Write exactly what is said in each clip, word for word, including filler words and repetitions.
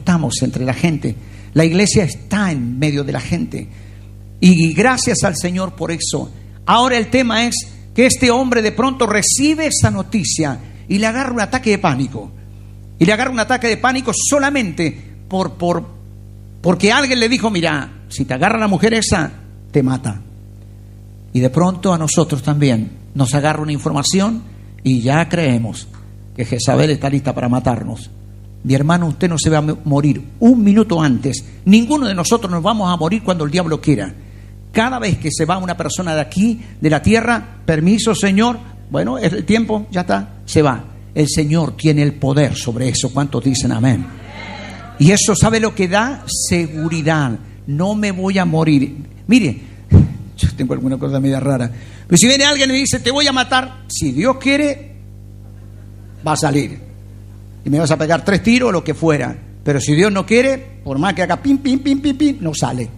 estamos entre la gente. La iglesia está en medio de la gente. Y gracias al Señor por eso. Ahora el tema es que este hombre de pronto recibe esa noticia y le agarra un ataque de pánico. Y le agarra un ataque de pánico solamente por, por, porque alguien le dijo: mira, si te agarra la mujer esa, te mata. Y de pronto a nosotros también nos agarra una información y ya creemos que Jezabel está lista para matarnos. Mi hermano, usted no se va a morir un minuto antes. Ninguno de nosotros nos vamos a morir cuando el diablo quiera. Cada vez que se va una persona de aquí, de la tierra, permiso, Señor, bueno, el tiempo ya está, se va. El Señor tiene el poder sobre eso. ¿Cuántos dicen amén? Y eso, ¿sabe lo que da? Seguridad. No me voy a morir. Mire, yo tengo alguna cosa media rara. Pero si viene alguien y me dice: te voy a matar, si Dios quiere, va a salir. Y me vas a pegar tres tiros o lo que fuera. Pero si Dios no quiere, por más que haga pim, pim, pim, pim, pim, no sale.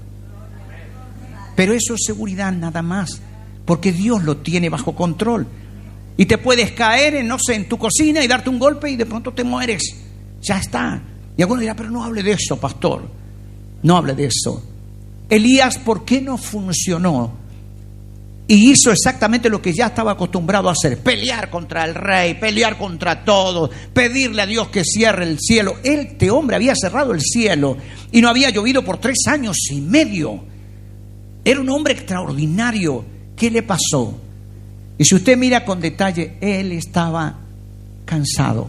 Pero eso es seguridad nada más, porque Dios lo tiene bajo control. Y te puedes caer en, no sé, en tu cocina y darte un golpe y de pronto te mueres. Ya está. Y alguno dirá: pero no hable de eso, pastor. No hable de eso. Elías, ¿por qué no funcionó? Y hizo exactamente lo que ya estaba acostumbrado a hacer: pelear contra el rey, pelear contra todos, pedirle a Dios que cierre el cielo. Este hombre había cerrado el cielo y no había llovido por tres años y medio. Era un hombre extraordinario. ¿Qué le pasó? Y si usted mira con detalle, él estaba cansado.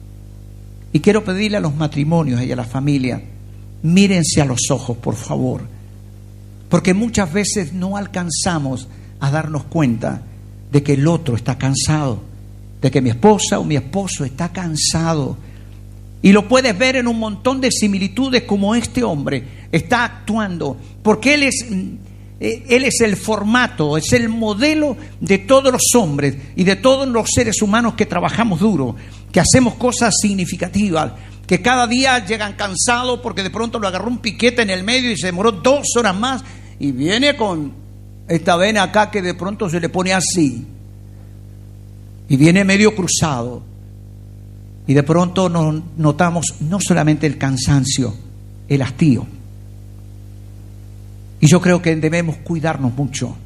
Y quiero pedirle a los matrimonios y a la familia: mírense a los ojos, por favor, porque muchas veces no alcanzamos a darnos cuenta de que el otro está cansado, de que mi esposa o mi esposo está cansado. Y lo puedes ver en un montón de similitudes, como este hombre está actuando, porque él es, él es el formato, es el modelo de todos los hombres y de todos los seres humanos que trabajamos duro, que hacemos cosas significativas, que cada día llegan cansados porque de pronto lo agarró un piquete en el medio y se demoró dos horas más, y viene con esta vena acá que de pronto se le pone así, y viene medio cruzado, y de pronto nos notamos no solamente el cansancio, el hastío. Y yo creo que debemos cuidarnos mucho.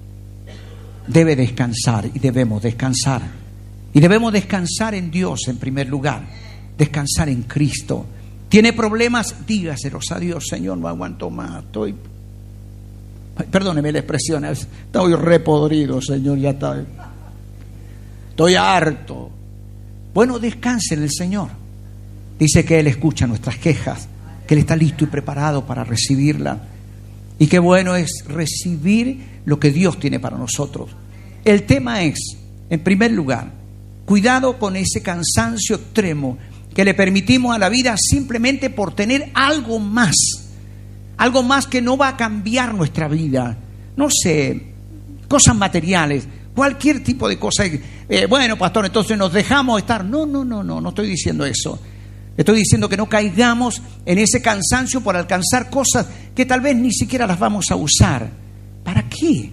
Debe descansar y debemos descansar. Y debemos descansar en Dios en primer lugar, descansar en Cristo. ¿Tiene problemas? Dígaselos a Dios: Señor, no aguanto más, estoy... Perdóneme la expresión, estoy repodrido, Señor, ya está. Estoy harto. Bueno, descanse en el Señor. Dice que Él escucha nuestras quejas, que Él está listo y preparado para recibirla. Y qué bueno es recibir lo que Dios tiene para nosotros. El tema es, en primer lugar, cuidado con ese cansancio extremo que le permitimos a la vida simplemente por tener algo más. Algo más que no va a cambiar nuestra vida. No sé, cosas materiales, cualquier tipo de cosa. Eh, bueno, pastor, entonces nos dejamos estar. No, no, no, no, no estoy diciendo eso. Estoy diciendo que no caigamos en ese cansancio por alcanzar cosas que tal vez ni siquiera las vamos a usar. ¿Para qué?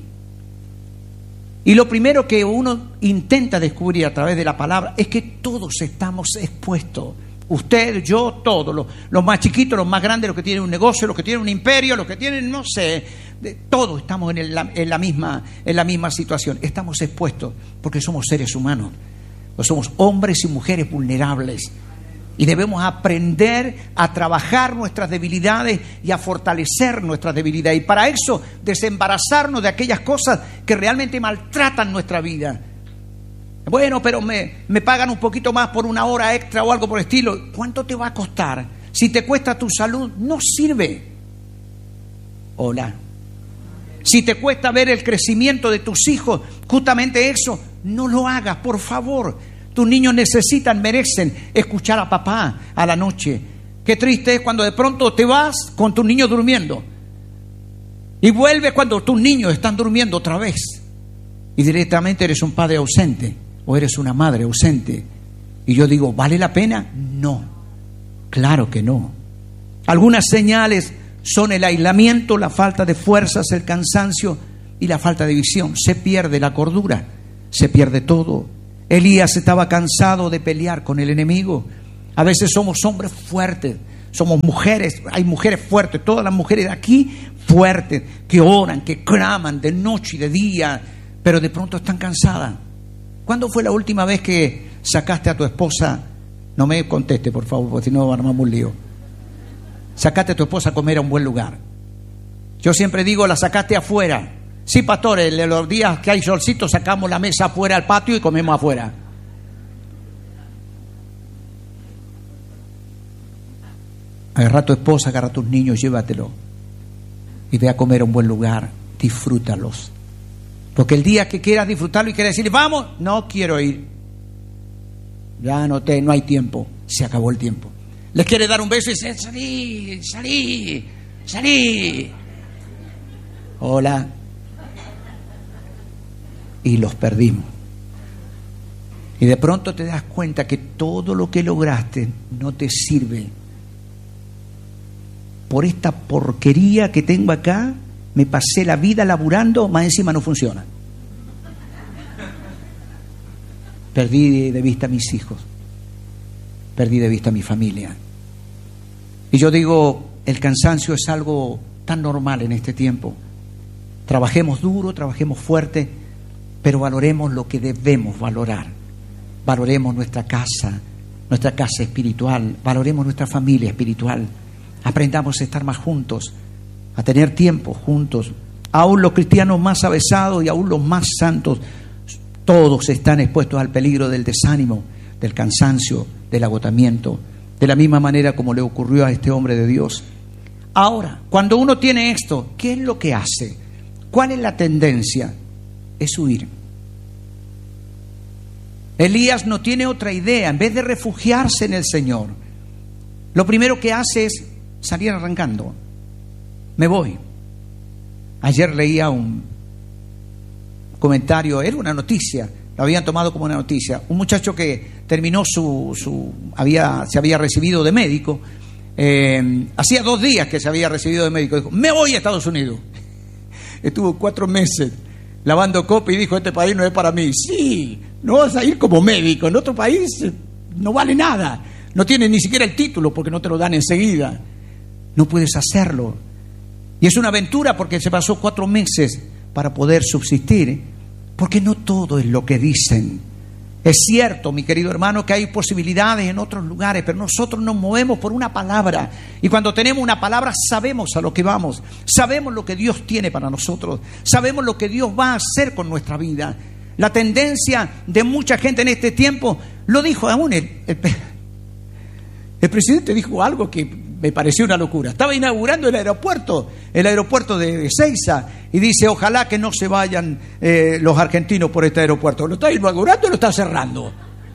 Y lo primero que uno intenta descubrir a través de la palabra es que todos estamos expuestos. Usted, yo, todos, los, los más chiquitos, los más grandes, los que tienen un negocio, los que tienen un imperio, los que tienen, no sé, de, todos estamos en, el, en, la misma, en la misma situación. Estamos expuestos porque somos seres humanos, pues somos hombres y mujeres vulnerables. Y debemos aprender a trabajar nuestras debilidades y a fortalecer nuestras debilidades. Y para eso, desembarazarnos de aquellas cosas que realmente maltratan nuestra vida. Bueno, pero me, me pagan un poquito más por una hora extra o algo por el estilo. ¿Cuánto te va a costar? Si te cuesta tu salud, no sirve. Hola. Si te cuesta ver el crecimiento de tus hijos, justamente eso, no lo hagas, por favor. Tus niños necesitan, merecen escuchar a papá a la noche. Qué triste es cuando de pronto te vas con tus niños durmiendo y vuelves cuando tus niños están durmiendo otra vez. Y directamente eres un padre ausente o eres una madre ausente. Y yo digo, ¿vale la pena? No, claro que no. Algunas señales son el aislamiento, la falta de fuerzas, el cansancio y la falta de visión. Se pierde la cordura, se pierde todo. Elías estaba cansado de pelear con el enemigo. A veces somos hombres fuertes, somos mujeres, hay mujeres fuertes, todas las mujeres de aquí fuertes, que oran, que claman de noche y de día, pero de pronto están cansadas. ¿Cuándo fue la última vez que sacaste a tu esposa? No me conteste, por favor, porque si no armamos un lío. Sacaste a tu esposa a comer a un buen lugar. Yo siempre digo, la sacaste afuera. Sí, pastores, los días que hay solcito sacamos la mesa afuera al patio y comemos afuera. Agarra a tu esposa, agarra a tus niños, llévatelo y ve a comer a un buen lugar, disfrútalos. Porque el día que quieras disfrutarlo y quieras decirle, vamos, no quiero ir, ya no, te, no hay tiempo, se acabó el tiempo. Les quiere dar un beso y dice, salí, salí, salí. Hola. Y los perdimos. Y de pronto te das cuenta que todo lo que lograste no te sirve. Por esta porquería que tengo acá, me pasé la vida laburando, más encima no funciona. Perdí de vista a mis hijos, perdí de vista a mi familia. Y yo digo, el cansancio es algo tan normal en este tiempo. Trabajemos duro, trabajemos fuerte, pero valoremos lo que debemos valorar. Valoremos nuestra casa, nuestra casa espiritual, valoremos nuestra familia espiritual. Aprendamos a estar más juntos, a tener tiempo juntos. Aún los cristianos más avesados y aún los más santos, todos están expuestos al peligro del desánimo, del cansancio, del agotamiento, de la misma manera como le ocurrió a este hombre de Dios. Ahora, cuando uno tiene esto, ¿qué es lo que hace? ¿Cuál es la tendencia? Es huir. Elías no tiene otra idea. En vez de refugiarse en el Señor, lo primero que hace es salir arrancando. Me voy. Ayer leía un comentario, era una noticia, lo habían tomado como una noticia. Un muchacho que terminó su, su había, se había recibido de médico, eh, hacía dos días que se había recibido de médico, dijo, me voy a Estados Unidos. Estuvo cuatro meses lavando copa y dijo, este país no es para mí. Sí, no vas a ir como médico, en otro país no vale nada, no tienes ni siquiera el título porque no te lo dan enseguida. No puedes hacerlo. Y es una aventura porque se pasó cuatro meses para poder subsistir, porque no todo es lo que dicen. Es cierto, mi querido hermano, que hay posibilidades en otros lugares, pero nosotros nos movemos por una palabra. Y cuando tenemos una palabra sabemos a lo que vamos, sabemos lo que Dios tiene para nosotros, sabemos lo que Dios va a hacer con nuestra vida. La tendencia de mucha gente en este tiempo, lo dijo aún el, el, el presidente dijo algo que me pareció una locura. Estaba inaugurando el aeropuerto, el aeropuerto de Ezeiza, y dice, ojalá que no se vayan eh, los argentinos por este aeropuerto. ¿Lo está inaugurando o lo está cerrando?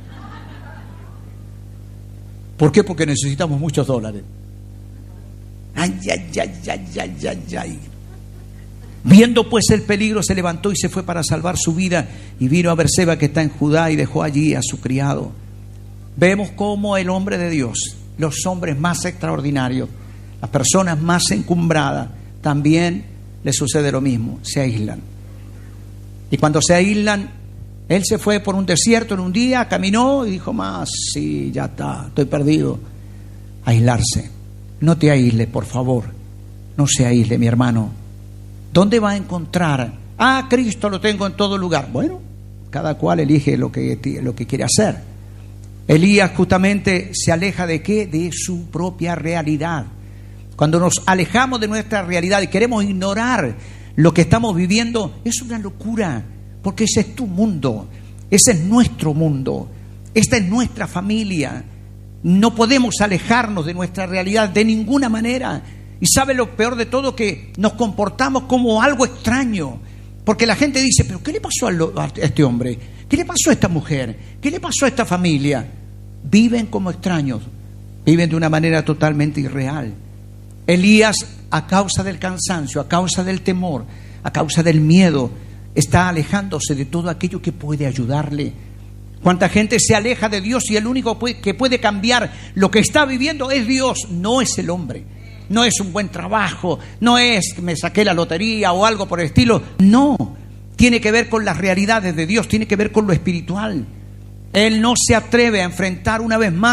¿Por qué? Porque necesitamos muchos dólares. Ay, ay, ay, ay, ay, ay, ay. Viendo pues el peligro, se levantó y se fue para salvar su vida, y vino a Berseba, que está en Judá, y dejó allí a su criado. Vemos cómo el hombre de Dios, los hombres más extraordinarios, las personas más encumbradas, también les sucede lo mismo, se aíslan. Y cuando se aíslan, él se fue por un desierto en un día, caminó y dijo, más, sí, ya está, estoy perdido. Aislarse. No te aísles, por favor, no se aísle, mi hermano. ¿Dónde va a encontrar? Ah, Cristo lo tengo en todo lugar. Bueno, cada cual elige lo que, lo que quiere hacer. Elías justamente se aleja de qué? De su propia realidad. Cuando nos alejamos de nuestra realidad y queremos ignorar lo que estamos viviendo, es una locura, porque ese es tu mundo, ese es nuestro mundo, esta es nuestra familia. No podemos alejarnos de nuestra realidad de ninguna manera. Y sabe lo peor de todo, que nos comportamos como algo extraño, porque la gente dice, pero ¿qué le pasó a este hombre? ¿Qué le pasó a esta mujer? ¿Qué le pasó a esta familia? Viven como extraños, viven de una manera totalmente irreal. Elías, a causa del cansancio, a causa del temor, a causa del miedo, está alejándose de todo aquello que puede ayudarle. ¿Cuánta gente se aleja de Dios y el único que puede cambiar lo que está viviendo es Dios? No es el hombre, no es un buen trabajo, no es que me saqué la lotería o algo por el estilo. No, tiene que ver con las realidades de Dios, tiene que ver con lo espiritual. Él no se atreve a enfrentar una vez más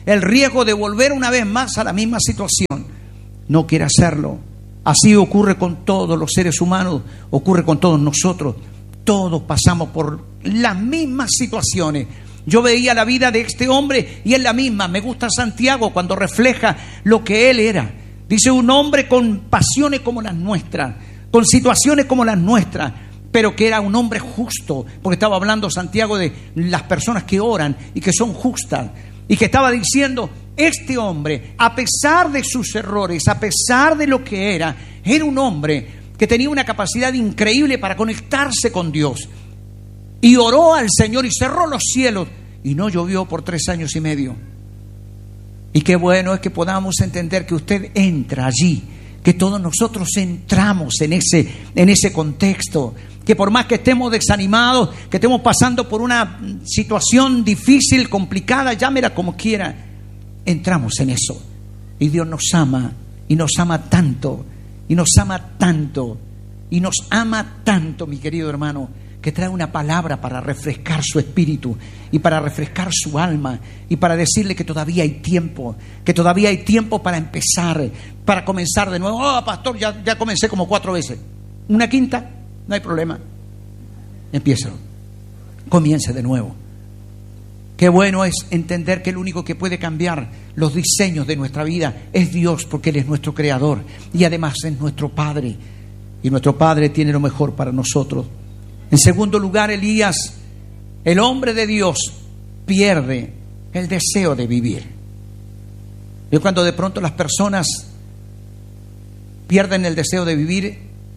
el riesgo de volver una vez más a la misma situación. No quiere hacerlo. Así ocurre con todos los seres humanos, ocurre con todos nosotros. Todos pasamos por las mismas situaciones. Yo veía la vida de este hombre y es la misma. Me gusta Santiago cuando refleja lo que él era. Dice, un hombre con pasiones como las nuestras, con situaciones como las nuestras, pero que era un hombre justo, porque estaba hablando Santiago de las personas que oran y que son justas, y que estaba diciendo, este hombre, a pesar de sus errores, a pesar de lo que era, era un hombre que tenía una capacidad increíble para conectarse con Dios. Y oró al Señor y cerró los cielos y no llovió por tres años y medio. Y qué bueno es que podamos entender que usted entra allí, que todos nosotros entramos en ese, en ese contexto, que por más que estemos desanimados, que estemos pasando por una situación difícil, complicada, llámela como quiera, entramos en eso. Y Dios nos ama, y nos ama tanto, y nos ama tanto, y nos ama tanto, mi querido hermano, que trae una palabra para refrescar su espíritu y para refrescar su alma y para decirle que todavía hay tiempo, que todavía hay tiempo para empezar, para comenzar de nuevo. Oh, pastor, ya, ya comencé como cuatro veces. Una quinta, no hay problema. Empiézalo. Comience de nuevo. Qué bueno es entender que el único que puede cambiar los diseños de nuestra vida es Dios, porque Él es nuestro creador y además es nuestro Padre. Y nuestro Padre tiene lo mejor para nosotros. En segundo lugar, Elías, el hombre de Dios, pierde el deseo de vivir. Y cuando de pronto las personas pierden el deseo de vivir,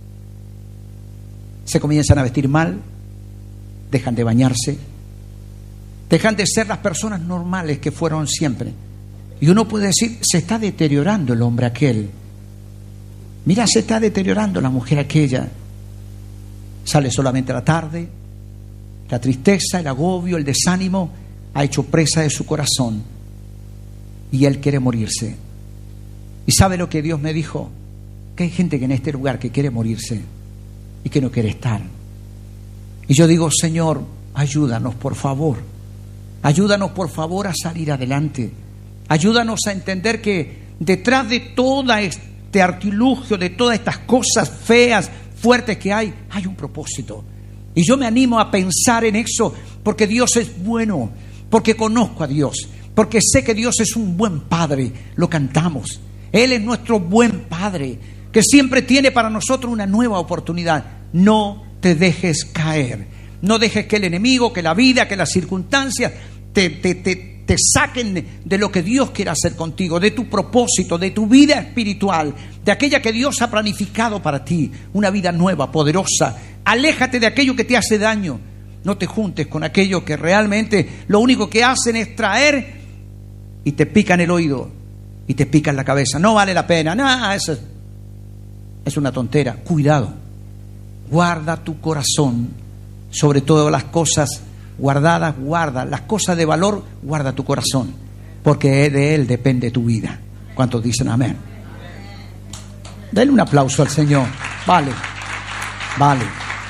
se comienzan a vestir mal, dejan de bañarse, dejan de ser las personas normales que fueron siempre. Y uno puede decir, se está deteriorando el hombre aquel. Mira, se está deteriorando la mujer aquella. Sale solamente a la tarde. La tristeza, el agobio, el desánimo ha hecho presa de su corazón y él quiere morirse. ¿Y sabe lo que Dios me dijo? Que hay gente que en este lugar que quiere morirse y que no quiere estar. Y yo digo, Señor, ayúdanos por favor. Ayúdanos por favor a salir adelante. Ayúdanos a entender que detrás de todo este artilugio, de todas estas cosas feas, fuertes que hay, hay un propósito. Y yo me animo a pensar en eso, porque Dios es bueno, porque conozco a Dios, porque sé que Dios es un buen Padre. Lo cantamos. Él es nuestro buen Padre, que siempre tiene para nosotros una nueva oportunidad. No te dejes caer. No dejes que el enemigo, que la vida, que las circunstancias te, te, te, te saquen de lo que Dios quiere hacer contigo, de tu propósito, de tu vida espiritual, de aquella que Dios ha planificado para ti, una vida nueva, poderosa. Aléjate de aquello que te hace daño. No te juntes con aquello que realmente lo único que hacen es traer y te pican el oído y te pican la cabeza. No vale la pena. No, eso es una tontera. Cuidado. Guarda tu corazón sobre todas las cosas guardadas, guarda las cosas de valor, guarda tu corazón, porque de él depende tu vida. ¿Cuántos dicen amén? Denle un aplauso al Señor. Vale, vale.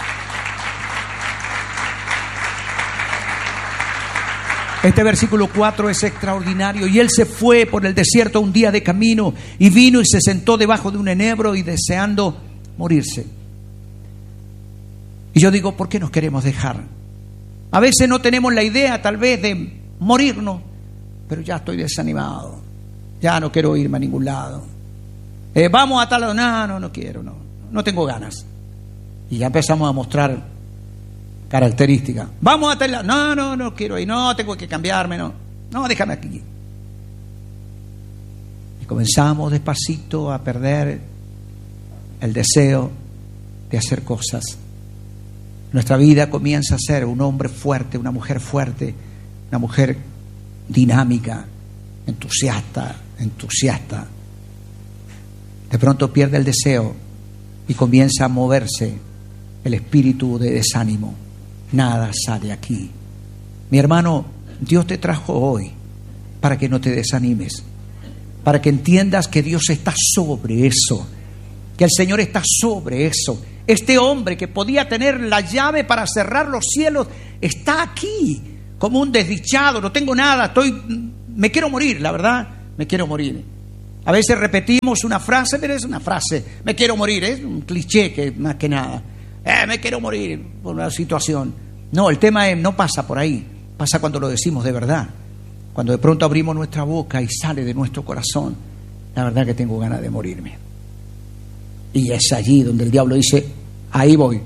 Este versículo cuatro es extraordinario. Y él se fue por el desierto un día de camino y vino y se sentó debajo de un enebro y deseando morirse. Y yo digo, ¿por qué nos queremos dejar? A veces no tenemos la idea tal vez de morirnos, pero ya estoy desanimado, ya no quiero irme a ningún lado. Eh, vamos a tal lado, no, no, no quiero, no, no tengo ganas. Y ya empezamos a mostrar características. Vamos a tal lado, no, no, no quiero ir, no, tengo que cambiarme, no, no, déjame aquí. Y comenzamos despacito a perder el deseo de hacer cosas. Nuestra vida comienza a ser un hombre fuerte, una mujer fuerte, una mujer dinámica, entusiasta, entusiasta. De pronto pierde el deseo y comienza a moverse el espíritu de desánimo. Nada sale aquí. Mi hermano, Dios te trajo hoy para que no te desanimes, para que entiendas que Dios está sobre eso, que el Señor está sobre eso. Este hombre que podía tener la llave para cerrar los cielos está aquí como un desdichado, no tengo nada, estoy me quiero morir, la verdad, me quiero morir. A veces repetimos una frase, pero es una frase, me quiero morir, es un cliché que más que nada. Eh, me quiero morir por una situación. No, el tema es, no pasa por ahí, pasa cuando lo decimos de verdad. Cuando de pronto abrimos nuestra boca y sale de nuestro corazón, la verdad que tengo ganas de morirme. Y es allí donde el diablo dice, ahí voy.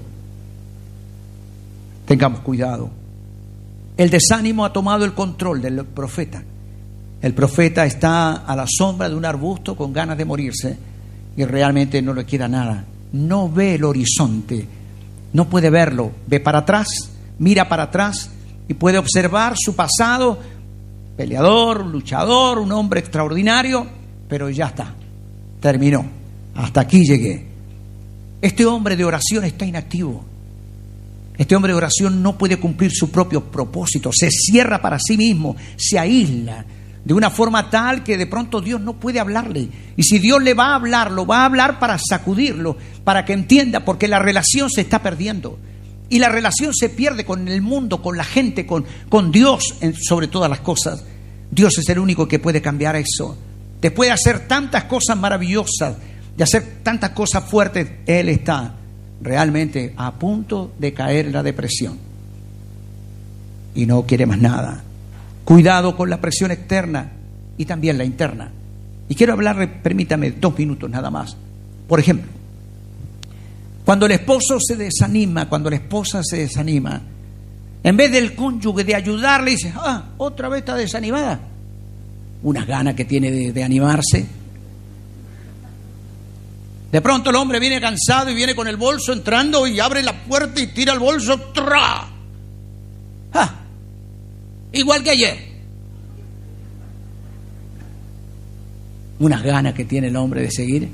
Tengamos cuidado. El desánimo ha tomado el control del profeta. El profeta está a la sombra de un arbusto con ganas de morirse y realmente no le queda nada. No ve el horizonte, no puede verlo. Ve para atrás, mira para atrás y puede observar su pasado. Peleador, luchador, un hombre extraordinario, pero ya está, terminó. Hasta aquí llegué. Este hombre de oración está inactivo. Este hombre de oración no puede cumplir su propio propósito, se cierra para sí mismo, se aísla de una forma tal que de pronto Dios no puede hablarle. Y si Dios le va a hablar, lo va a hablar para sacudirlo, para que entienda, porque la relación se está perdiendo. Y la relación se pierde con el mundo, con la gente, con, con Dios en, sobre todas las cosas. Dios es el único que puede cambiar eso. Después de hacer tantas cosas maravillosas, de hacer tantas cosas fuertes, Él está realmente a punto de caer en la depresión y no quiere más nada. Cuidado con la presión externa y también la interna. Y quiero hablarle, permítame, dos minutos nada más. Por ejemplo, cuando el esposo se desanima, cuando la esposa se desanima, en vez del cónyuge de ayudarle, dice, ah, otra vez está desanimada. Unas ganas que tiene de, de animarse. De pronto el hombre viene cansado y viene con el bolso entrando y abre la puerta y tira el bolso. ¡Tra! ¡Ah! Igual que ayer. Unas ganas que tiene el hombre de seguir.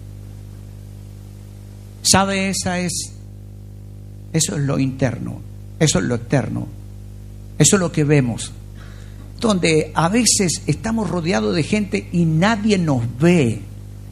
¿Sabe? Esa es, eso es lo interno, eso es lo externo, eso es lo que vemos. Donde a veces estamos rodeados de gente y nadie nos ve.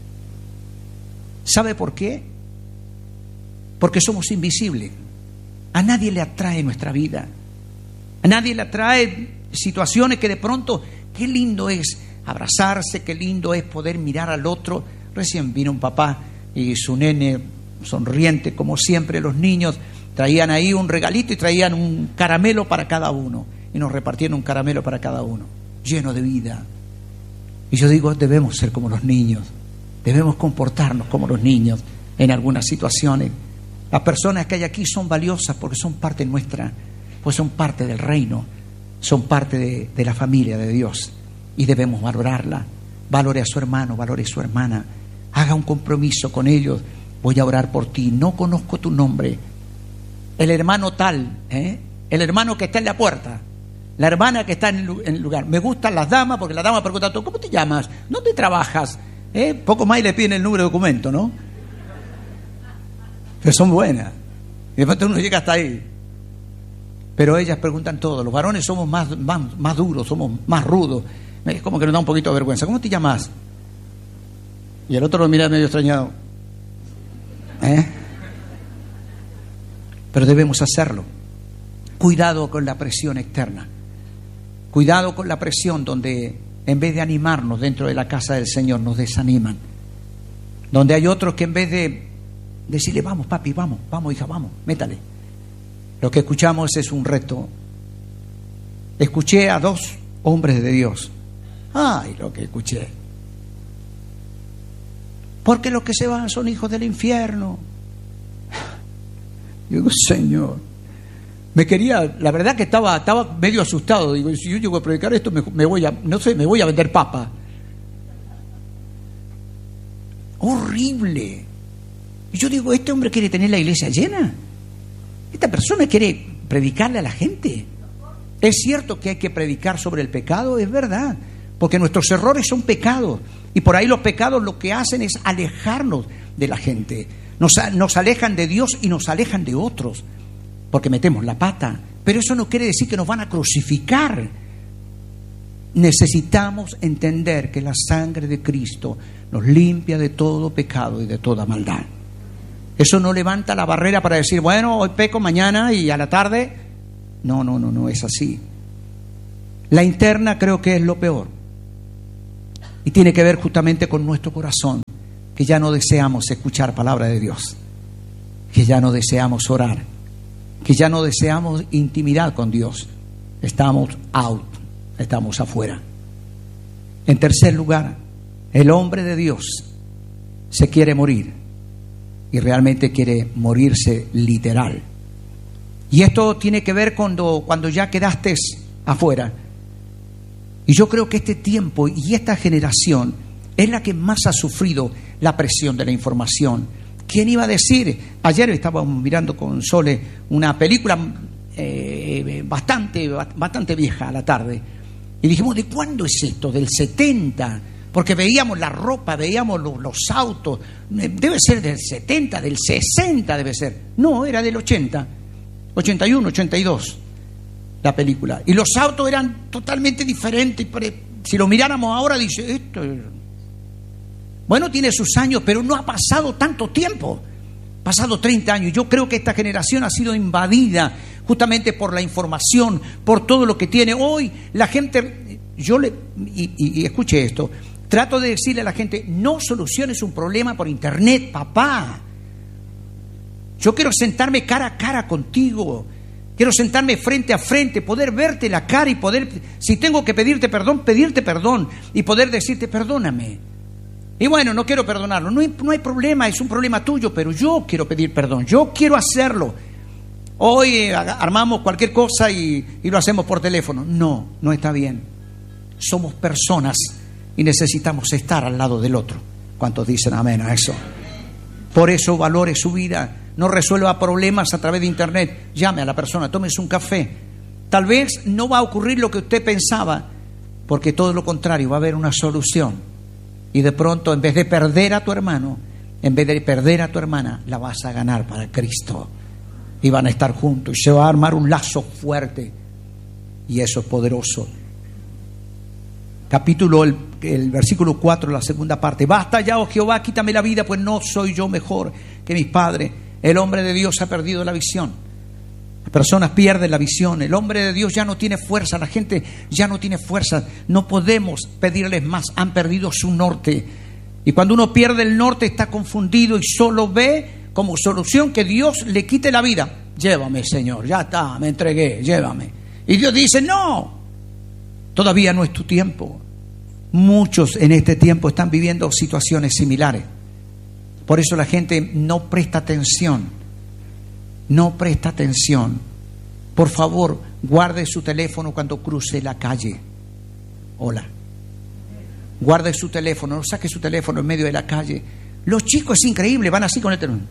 ¿Sabe por qué? Porque somos invisibles. A nadie le atrae nuestra vida. A nadie le atrae situaciones que de pronto, qué lindo es abrazarse, qué lindo es poder mirar al otro. Recién vino un papá y su nene sonriente, como siempre los niños, traían ahí un regalito y traían un caramelo para cada uno. Y nos repartieron un caramelo para cada uno, lleno de vida. Y yo digo, debemos ser como los niños. Debemos comportarnos como los niños en algunas situaciones. Las personas que hay aquí son valiosas porque son parte nuestra, pues son parte del reino, son parte de, de la familia de Dios y debemos valorarla. Valore a su hermano, valore a su hermana, haga un compromiso con ellos. Voy a orar por ti, no conozco tu nombre. El hermano tal, ¿eh? El hermano que está en la puerta, la hermana que está en el lugar. Me gustan las damas porque la dama pregunta, ¿cómo te llamas? ¿Dónde trabajas? ¿Eh? Poco más y le piden el número de documento, ¿no? Pero son buenas. Y después uno llega hasta ahí. Pero ellas preguntan todo. Los varones somos más, más, más duros, somos más rudos. Es como que nos da un poquito de vergüenza. ¿Cómo te llamas? Y el otro lo mira medio extrañado. ¿Eh? Pero debemos hacerlo. Cuidado con la presión externa. Cuidado con la presión donde en vez de animarnos dentro de la casa del Señor, nos desaniman. Donde hay otros que en vez de decirle, vamos papi, vamos, vamos hija, vamos, métale. Lo que escuchamos es un reto. Escuché a dos hombres de Dios. Ay, lo que escuché. Porque los que se van son hijos del infierno. Yo digo, Señor, me quería, la verdad que estaba, estaba medio asustado. Digo, si yo llego a predicar esto, me, me voy a, no sé, me voy a vender papa. Horrible. Y yo digo, ¿este hombre quiere tener la iglesia llena? ¿Esta persona quiere predicarle a la gente? Es cierto que hay que predicar sobre el pecado, es verdad, porque nuestros errores son pecados. Y por ahí los pecados lo que hacen es alejarnos de la gente. Nos, nos alejan de Dios y nos alejan de otros, porque metemos la pata. Pero eso no quiere decir que nos van a crucificar. Necesitamos entender que la sangre de Cristo nos limpia de todo pecado y de toda maldad. Eso no levanta la barrera para decir, bueno, hoy peco, mañana y a la tarde. No, no, no, no es así. La interna creo que es lo peor. Y tiene que ver justamente con nuestro corazón, que ya no deseamos escuchar palabra de Dios, que ya no deseamos orar, que ya no deseamos intimidad con Dios. Estamos out, estamos afuera. En tercer lugar, el hombre de Dios se quiere morir y realmente quiere morirse literal. Y esto tiene que ver cuando, cuando ya quedaste afuera. Y yo creo que este tiempo y esta generación es la que más ha sufrido la presión de la información. ¿Quién iba a decir? Ayer estábamos mirando con Sole una película eh, bastante, bastante vieja a la tarde. Y dijimos, ¿de cuándo es esto? ¿Del setenta? Porque veíamos la ropa, veíamos los, los autos. Debe ser del setenta, del sesenta debe ser. No, era del ochenta. ochenta y uno, ochenta y dos. La película. Y los autos eran totalmente diferentes. Si lo miráramos ahora, dice, esto es... Bueno, tiene sus años, pero no ha pasado tanto tiempo. Ha pasado treinta años. Yo creo que esta generación ha sido invadida justamente por la información, por todo lo que tiene. Hoy la gente, yo le, y, y, y escuche esto, trato de decirle a la gente, no soluciones un problema por internet, papá. Yo quiero sentarme cara a cara contigo. Quiero sentarme frente a frente, poder verte la cara y poder, si tengo que pedirte perdón, pedirte perdón y poder decirte perdóname. Y bueno, no quiero perdonarlo, no hay, no hay problema, es un problema tuyo, pero yo quiero pedir perdón, yo quiero hacerlo. Hoy eh, armamos cualquier cosa y, y lo hacemos por teléfono. No, no está bien. Somos personas y necesitamos estar al lado del otro. ¿Cuántos dicen amén a eso? Por eso valore su vida. No resuelva problemas a través de internet. Llame a la persona, tómese un café. Tal vez no va a ocurrir lo que usted pensaba, porque todo lo contrario, va a haber una solución. Y de pronto, en vez de perder a tu hermano, en vez de perder a tu hermana, la vas a ganar para Cristo. Y van a estar juntos. Y se va a armar un lazo fuerte. Y eso es poderoso. Capítulo, el, el versículo cuatro, la segunda parte. Basta ya, oh Jehová, quítame la vida, pues no soy yo mejor que mis padres. El hombre de Dios ha perdido la visión. Las personas pierden la visión. El hombre de Dios ya no tiene fuerza. La gente ya no tiene fuerza. No podemos pedirles más. Han perdido su norte. Y cuando uno pierde el norte está confundido y solo ve como solución que Dios le quite la vida. Llévame, Señor. Ya está, me entregué. Llévame. Y Dios dice, no. Todavía no es tu tiempo. Muchos en este tiempo están viviendo situaciones similares. Por eso la gente no presta atención. No presta atención. Por favor, guarde su teléfono cuando cruce la calle. Hola. Guarde su teléfono, no saque su teléfono en medio de la calle. Los chicos es increíble, van así con el teléfono.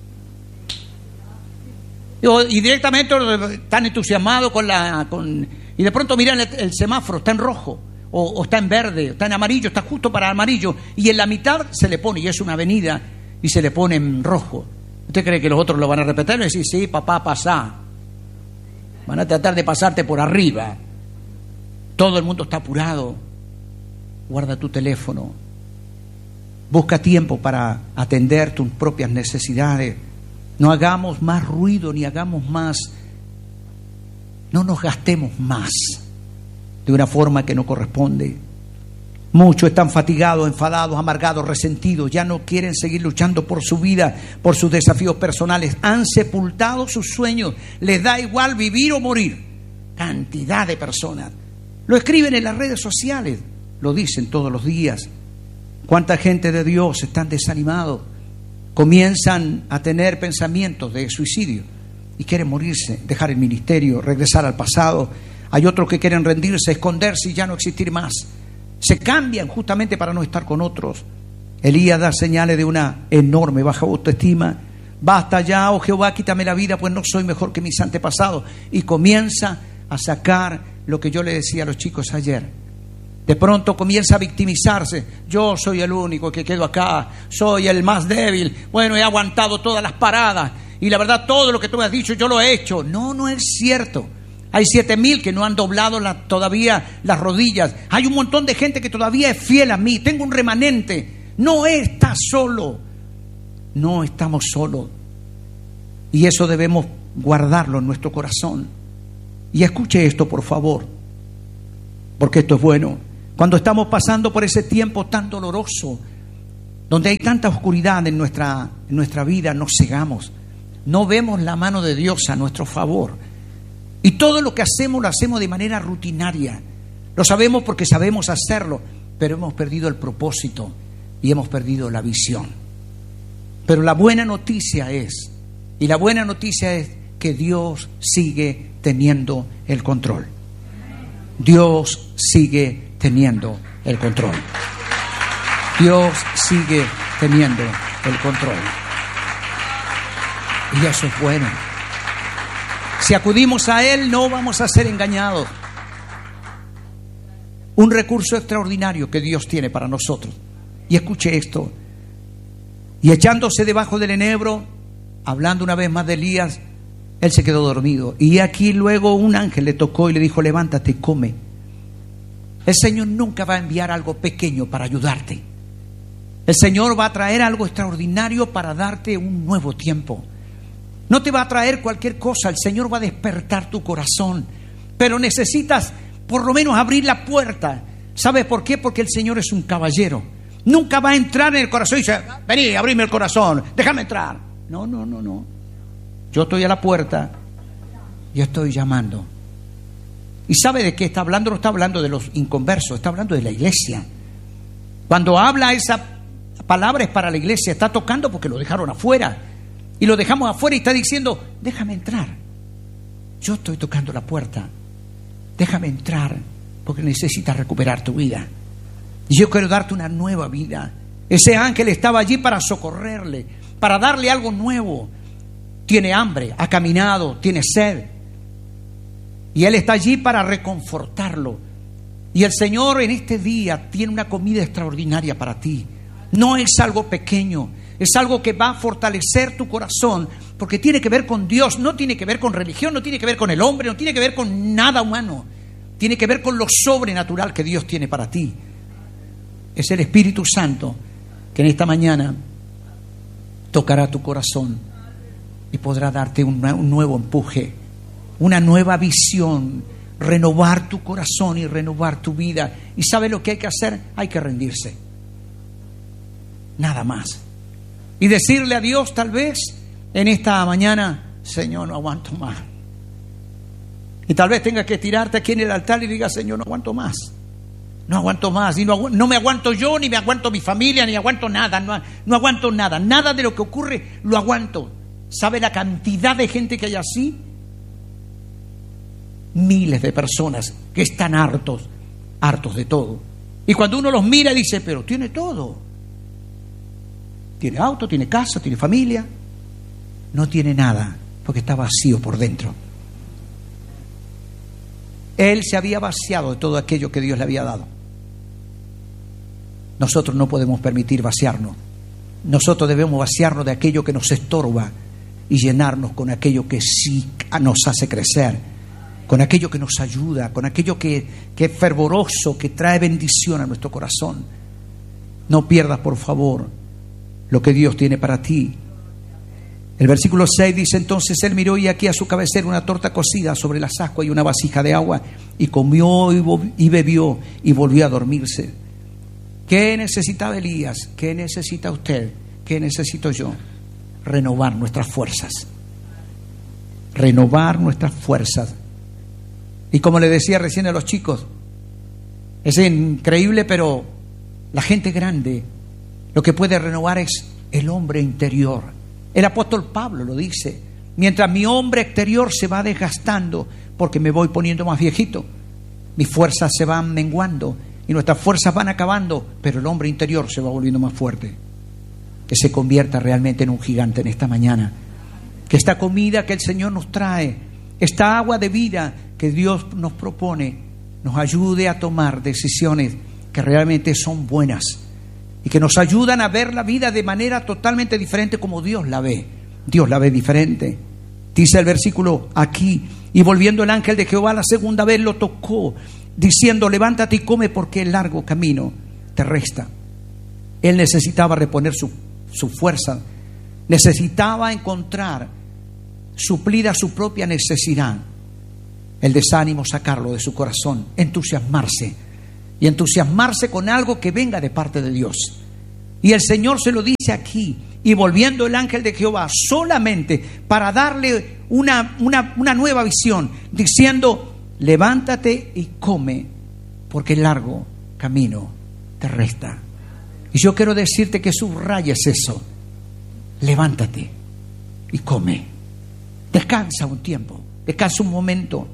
Y directamente están entusiasmados con la... Con, y de pronto miran el, el semáforo, está en rojo. O, o está en verde, está en amarillo, está justo para amarillo. Y en la mitad se le pone, y es una avenida, y se le pone en rojo. ¿Usted cree que los otros lo van a respetar? Y decir, sí, papá, pasá. Van a tratar de pasarte por arriba. Todo el mundo está apurado. Guarda tu teléfono. Busca tiempo para atender tus propias necesidades. No hagamos más ruido ni hagamos más. No nos gastemos más de una forma que no corresponde. Muchos están fatigados, enfadados, amargados, resentidos. Ya no quieren seguir luchando por su vida, por sus desafíos personales. Han sepultado sus sueños. Les da igual vivir o morir. Cantidad de personas. Lo escriben en las redes sociales. Lo dicen todos los días. Cuánta gente de Dios están desanimados. Comienzan a tener pensamientos de suicidio y quieren morirse, dejar el ministerio, regresar al pasado. Hay otros que quieren rendirse, esconderse y ya no existir más. Se cambian justamente para no estar con otros. Elías da señales de una enorme baja autoestima. Basta ya, oh Jehová, quítame la vida, pues no soy mejor que mis antepasados. Y comienza a sacar lo que yo le decía a los chicos ayer. De pronto comienza a victimizarse. Yo soy el único que quedo acá. Soy el más débil. Bueno, he aguantado todas las paradas. Y la verdad, todo lo que tú me has dicho, yo lo he hecho. No, no es cierto. Hay siete mil que no han doblado la, todavía las rodillas. Hay un montón de gente que todavía es fiel a mí. Tengo un remanente. No estás solo. No estamos solos. Y eso debemos guardarlo en nuestro corazón. Y escuche esto, por favor. porque esto es bueno. Cuando estamos pasando por ese tiempo tan doloroso, donde hay tanta oscuridad en nuestra, en nuestra vida, nos cegamos. No vemos la mano de Dios a nuestro favor. Y todo lo que hacemos lo hacemos de manera rutinaria. Lo sabemos porque sabemos hacerlo, pero hemos perdido el propósito y hemos perdido la visión. Pero la buena noticia es, y la buena noticia es que Dios sigue teniendo el control. Dios sigue teniendo el control. Dios sigue teniendo el control. Y eso es bueno. Si acudimos a Él, no vamos a ser engañados. Un recurso extraordinario que Dios tiene para nosotros. Y escuche esto. Y echándose debajo del enebro, hablando una vez más de Elías, él se quedó dormido. Y aquí luego un ángel le tocó y le dijo: levántate y come. El Señor nunca va a enviar algo pequeño para ayudarte. El Señor va a traer algo extraordinario para darte un nuevo tiempo. No te va a traer cualquier cosa. El Señor va a despertar tu corazón. Pero necesitas por lo menos abrir la puerta. ¿Sabes por qué? Porque el Señor es un caballero. Nunca va a entrar en el corazón y dice: vení, abrime el corazón, déjame entrar. No, no, no, no. Yo estoy a la puerta y estoy llamando. ¿Y sabe de qué está hablando? No está hablando de los inconversos, está hablando de la iglesia. Cuando habla esa palabra es para la iglesia. Está tocando porque lo dejaron afuera. Y lo dejamos afuera y está diciendo: déjame entrar. Yo estoy tocando la puerta. Déjame entrar porque necesitas recuperar tu vida. Y yo quiero darte una nueva vida. Ese ángel estaba allí para socorrerle, para darle algo nuevo. Tiene hambre, ha caminado, tiene sed. Y Él está allí para reconfortarlo. Y el Señor en este día tiene una comida extraordinaria para ti. No es algo pequeño, es algo que va a fortalecer tu corazón, porque tiene que ver con Dios, no tiene que ver con religión, no tiene que ver con el hombre, no tiene que ver con nada humano. Tiene que ver con lo sobrenatural que Dios tiene para ti. Es el Espíritu Santo que en esta mañana tocará tu corazón y podrá darte un, un nuevo empuje, una nueva visión, renovar tu corazón y renovar tu vida. ¿Y sabe lo que hay que hacer? Hay que rendirse. Nada más. Y decirle a Dios tal vez en esta mañana: Señor, no aguanto más. Y tal vez tengas que tirarte aquí en el altar y digas: Señor, no aguanto más. No aguanto más. Y no, agu- no me aguanto yo, ni me aguanto mi familia, ni aguanto nada. No, no aguanto nada. Nada de lo que ocurre lo aguanto. ¿Sabe la cantidad de gente que hay así? Miles de personas que están hartos, hartos de todo. Y cuando uno los mira dice: pero tiene todo. Tiene auto, tiene casa, tiene familia. No tiene nada, porque está vacío por dentro. Él se había vaciado de todo aquello que Dios le había dado. Nosotros no podemos permitir vaciarnos. Nosotros debemos vaciarnos de aquello que nos estorba y llenarnos con aquello que sí nos hace crecer, con aquello que nos ayuda, con aquello que, que es fervoroso, que trae bendición a nuestro corazón. No pierdas, por favor, lo que Dios tiene para ti. El versículo seis dice: entonces él miró y aquí a su cabecera una torta cocida sobre las ascuas y una vasija de agua, y comió y, bo- y bebió y volvió a dormirse. ¿Qué necesitaba Elías? ¿Qué necesita usted? ¿Qué necesito yo? Renovar nuestras fuerzas. Renovar nuestras fuerzas. Y como le decía recién a los chicos, es increíble, pero la gente grande lo que puede renovar es el hombre interior. El apóstol Pablo lo dice: mientras mi hombre exterior se va desgastando porque me voy poniendo más viejito, mis fuerzas se van menguando y nuestras fuerzas van acabando, pero el hombre interior se va volviendo más fuerte. Que se convierta realmente en un gigante en esta mañana. Que esta comida que el Señor nos trae, esta agua de vida que Dios nos propone, nos ayude a tomar decisiones que realmente son buenas y que nos ayudan a ver la vida de manera totalmente diferente como Dios la ve. Dios la ve diferente. Dice el versículo aquí: y volviendo el ángel de Jehová la segunda vez lo tocó, diciendo: levántate y come, porque el largo camino te resta. Él necesitaba reponer su, su fuerza, necesitaba encontrar suplida su propia necesidad. el desánimo sacarlo de su corazón, entusiasmarse y entusiasmarse con algo que venga de parte de Dios. Y el Señor se lo dice aquí, y volviendo el ángel de Jehová solamente para darle una, una, una nueva visión, diciendo: levántate y come, porque el largo camino te resta. Y yo quiero decirte que subrayes eso. Levántate y come. Descansa un tiempo, descansa un momento.